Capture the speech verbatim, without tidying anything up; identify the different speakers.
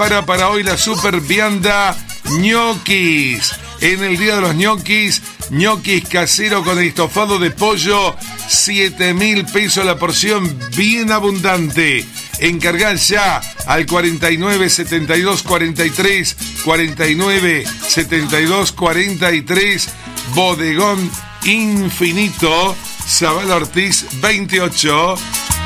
Speaker 1: prepara para hoy la super vianda ñoquis. En el día de los ñoquis, ñoquis casero con estofado de pollo, siete mil pesos la porción, bien abundante. Encargá ya al cuarenta y nueve, setenta y dos, cuarenta y tres, cuarenta y nueve, setenta y dos, cuarenta y tres, Bodegón Infinito, Zabala Ortiz veintiocho.